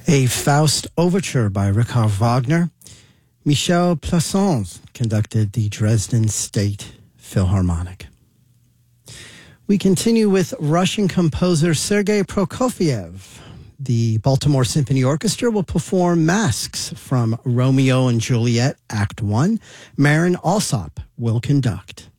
A Faust overture by Richard Wagner. Michel Plassans conducted the Dresden State Philharmonic. We continue with Russian composer Sergei Prokofiev. The Baltimore Symphony Orchestra will perform Masks from Romeo and Juliet, Act 1. Marin Alsop will conduct.